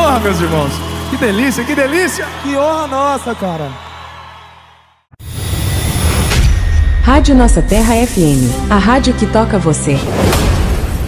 honra, meus irmãos. Que delícia, que delícia. Que honra nossa, cara. Rádio Nossa Terra FM, a rádio que toca você.